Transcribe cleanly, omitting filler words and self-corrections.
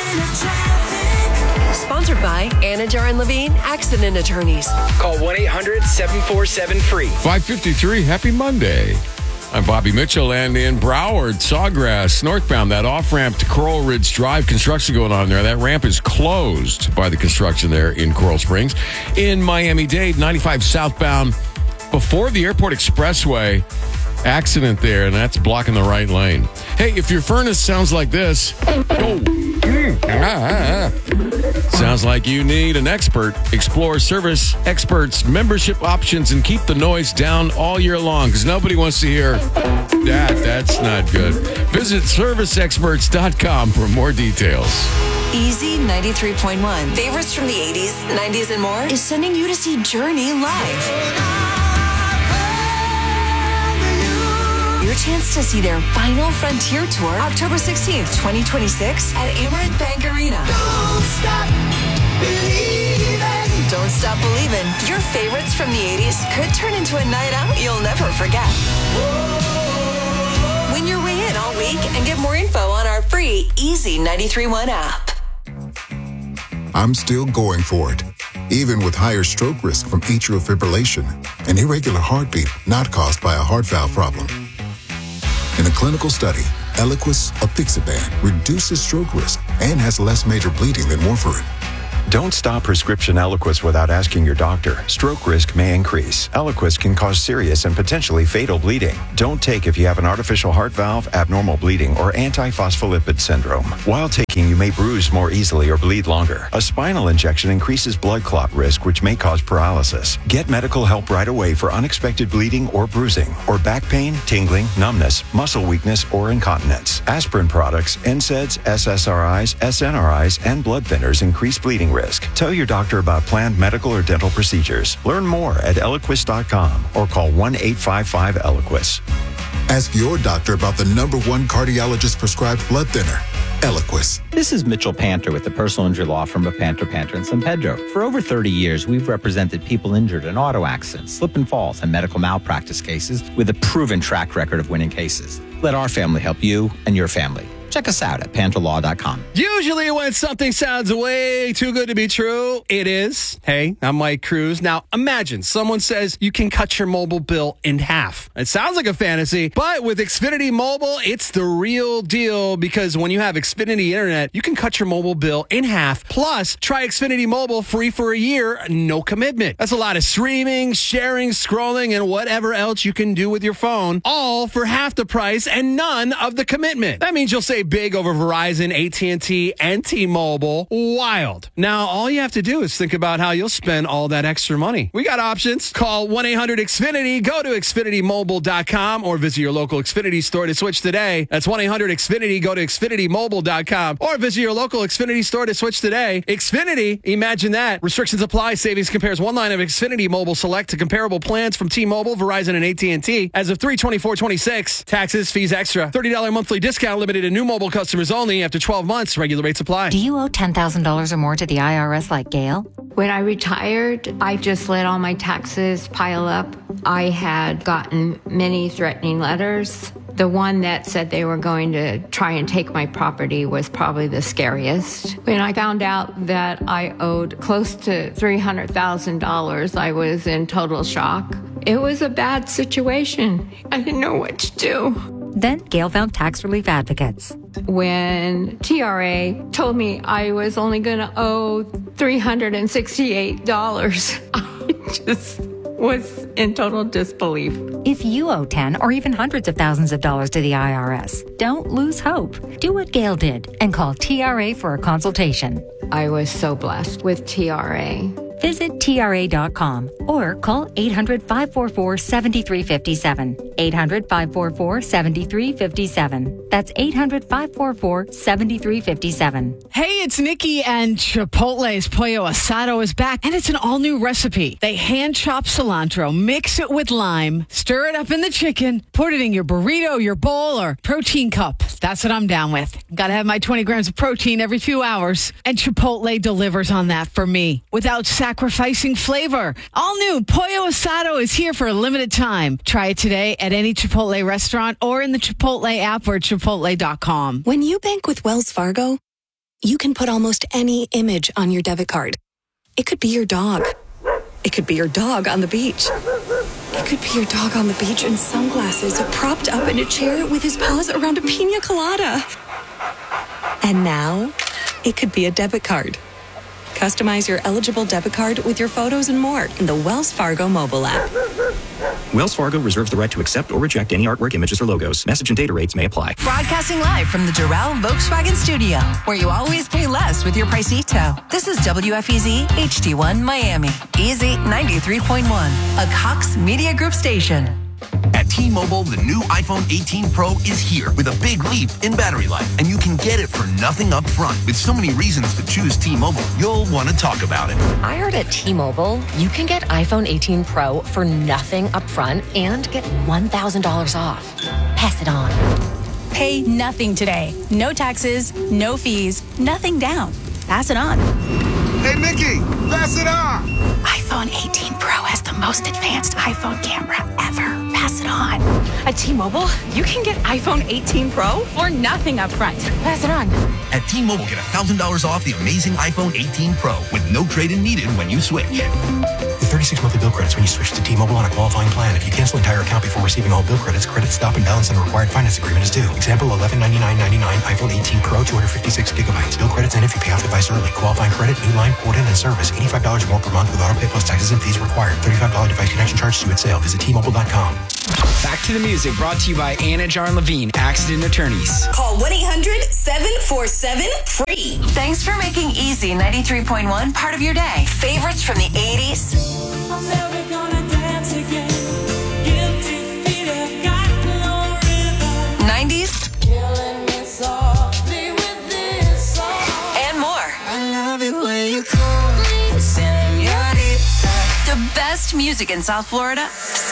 Sponsored by Anajar and Levine Accident Attorneys. Call 1-800-747-FREE. 5:53, happy Monday. I'm Bobby Mitchell, and in Broward, Sawgrass, northbound, that off-ramp to Coral Ridge Drive, construction going on there. That ramp is closed by the construction there in Coral Springs. In Miami-Dade, 95 southbound, before the Airport Expressway, accident there, and that's blocking the right lane. Hey, if your furnace sounds like this, sounds like you need an expert. Explore Service Experts membership options and keep the noise down all year long, because nobody wants to hear that. That's not good. Visit serviceexperts.com for more details. Easy 93.1. Favorites from the 80s, 90s, and more is sending you to see Journey live. Your chance to see their final Frontier Tour, October 16th, 2026 at Amerant Bank Arena. Don't stop believing. Don't stop believing. Your favorites from the 80s could turn into a night out you'll never forget. Win your way in all week and get more info on our free Easy 93.1 app. I'm still going for it, even with higher stroke risk from atrial fibrillation, an irregular heartbeat not caused by a heart valve problem. In a clinical study, Eliquis apixaban reduces stroke risk and has less major bleeding than warfarin. Don't stop prescription Eliquis without asking your doctor. Stroke risk may increase. Eliquis can cause serious and potentially fatal bleeding. Don't take if you have an artificial heart valve, abnormal bleeding, or antiphospholipid syndrome. While taking, you may bruise more easily or bleed longer. A spinal injection increases blood clot risk, which may cause paralysis. Get medical help right away for unexpected bleeding or bruising, or back pain, tingling, numbness, muscle weakness, or incontinence. Aspirin products, NSAIDs, SSRIs, SNRIs, and blood thinners increase bleeding risk. Tell your doctor about planned medical or dental procedures. Learn more at Eliquis.com or call 1-855-ELIQUIS. Ask your doctor about the #1 cardiologist-prescribed blood thinner, Eliquis. This is Mitchell Panter with the personal injury law firm of Panter, and San Pedro. For over 30 years, we've represented people injured in auto accidents, slip and falls, and medical malpractice cases with a proven track record of winning cases. Let our family help you and your family. Check us out at panterlaw.com. Usually when something sounds way too good to be true, it is. Hey, I'm Mike Cruz. Now, imagine someone says you can cut your mobile bill in half. It sounds like a fantasy, but with Xfinity Mobile, it's the real deal, because when you have Xfinity Internet, you can cut your mobile bill in half. Plus, try Xfinity Mobile free for a year, no commitment. That's a lot of streaming, sharing, scrolling, and whatever else you can do with your phone, all for half the price and none of the commitment. That means you'll save big over Verizon, AT&T, and T-Mobile. Wild. Now, all you have to do is think about how you'll spend all that extra money. We got options. Call 1-800-XFINITY, go to XfinityMobile.com, or visit your local Xfinity store to switch today. That's 1-800-XFINITY, go to XfinityMobile.com, or visit your local Xfinity store to switch today. Xfinity, imagine that. Restrictions apply. Savings compares one line of Xfinity Mobile Select to comparable plans from T-Mobile, Verizon, and AT&T. As of 3/24/26, taxes, fees extra. $30 monthly discount limited to new mobile customers only after 12 months. Regular rates apply. Do you owe $10,000 or more to the IRS like Gail? When I retired, I just let all my taxes pile up. I had gotten many threatening letters. The one that said they were going to try and take my property was probably the scariest. When I found out that I owed close to $300,000, I was in total shock. It was a bad situation. I didn't know what to do. Then Gail found tax relief advocates. When TRA told me I was only going to owe $368, I just was in total disbelief. If you owe 10 or even hundreds of thousands of dollars to the IRS, don't lose hope. Do what Gail did and call TRA for a consultation. I was so blessed with TRA. Visit TRA.com or call 800-544-7357. 800-544-7357. That's 800-544-7357. Hey, it's Nikki, and Chipotle's Pollo Asado is back, and it's an all-new recipe. They hand-chop cilantro, mix it with lime, stir it up in the chicken, put it in your burrito, your bowl, or protein cup. That's what I'm down with. Gotta have my 20 grams of protein every few hours, and Chipotle delivers on that for me without sacrificing flavor. All new Pollo Asado is here for a limited time. Try it today at any Chipotle restaurant or in the Chipotle app or Chipotle.com. When you bank with Wells Fargo, You can put almost any image on your debit card. It could be your dog. It could be your dog on the beach. It could be your dog on the beach in sunglasses, propped up in a chair with his paws around a pina colada. And now, it could be a debit card. Customize your eligible debit card with your photos and more in the Wells Fargo mobile app. Wells Fargo reserves the right to accept or reject any artwork, images, or logos. Message and data rates may apply. Broadcasting live from the Doral Volkswagen Studio, where you always pay less with your Pricito. This is WFEZ HD1 Miami. Easy 93.1, a Cox Media Group station. At T-Mobile, the new iPhone 18 Pro is here with a big leap in battery life, and you can get it for nothing up front. With so many reasons to choose T-Mobile, you'll want to talk about it. I heard at T-Mobile, you can get iPhone 18 Pro for nothing up front and get $1,000 off. Pass it on. Pay nothing today. No taxes, no fees, nothing down. Pass it on. Hey, Nikki, pass it on. iPhone 18 Pro has the most advanced iPhone camera ever. Pass it on. At T-Mobile, you can get iPhone 18 Pro for nothing up front. Pass it on. At T-Mobile, get $1,000 off the amazing iPhone 18 Pro with no trade-in needed when you switch. With 36 monthly bill credits when you switch to T-Mobile on a qualifying plan. If you cancel an entire account before receiving all bill credits, credit stop and balance on the required finance agreement is due. Example, $1199.99 iPhone 18 Pro, 256 gigabytes. Bill credits end if you pay off device early. Qualifying credit, new line, port in, and service. $85 more per month with auto pay plus taxes and fees required. $35 device connection charge due at sale. Visit T-Mobile.com. Back to the music, brought to you by Anna Jarn Levine, Accident Attorneys. Call 1-800-747-FREE. Thanks for making Easy 93.1 part of your day. Favorites from the 80s. I'm never gonna dance again. Guilty feet have got no rhythm. 90s. Killing me softly with this song. And more. I love it when you call me señorita. The best music in South Florida